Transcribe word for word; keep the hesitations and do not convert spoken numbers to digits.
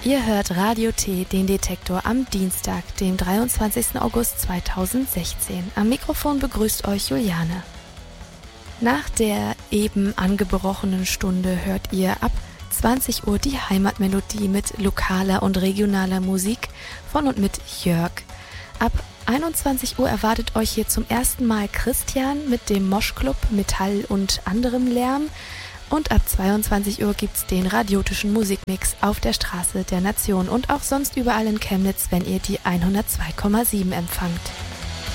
Ihr hört Radio T, den Detektor am Dienstag, dem dreiundzwanzigsten August zweitausendsechzehn. Am Mikrofon begrüßt euch Juliane. Nach der eben angebrochenen Stunde hört ihr ab zwanzig Uhr die Heimatmelodie mit lokaler und regionaler Musik von und mit Jörg. Ab einundzwanzig Uhr erwartet euch hier zum ersten Mal Christian mit dem Moschclub, Metall und anderem Lärm. Und ab zweiundzwanzig Uhr gibt's den radiotischen Musikmix auf der Straße der Nation und auch sonst überall in Chemnitz, wenn ihr die hundertzwei Komma sieben empfangt.